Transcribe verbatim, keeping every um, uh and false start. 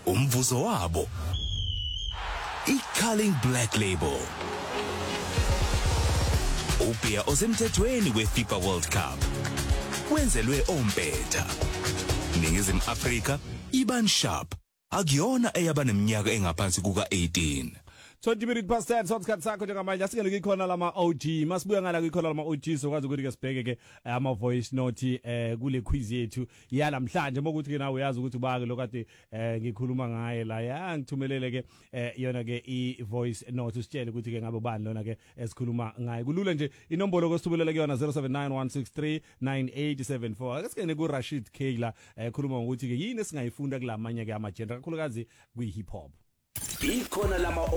umvuzo wabo. I-Carling Black Label. Ubia osemthethweni we-FIFA World Cup. Wenzelwe ompetha. Ningizimu Afrika, Iban Sharp. Akuyona eyaba neminyaka engaphansi kuka eighteen. twenty minutes past ten sosikhathi sakho njengamanje asingene kukhona lama O G masibuya ngala kukhona lama O G sokwazi ukuthi ke sibheke ke ama voice note eh kule quiz yethu yalamhlanje mokuthi ke nawe uyazi ukuthi ubake lokade eh ngikhuluma ngaye la ya ngithumelele ke yona ke I voice note usitshele ukuthi ke ngabe bani lona ke esikhuluma ngaye kulula nje inombolo kosithumelela ke yona zero seven nine one six three nine eight seven four ake singene ku Rashid K la ekhuluma ukuthi ke yini esingayifunda kulamanye ke ama genre kakhulukazi kwi hip hop ikhona lama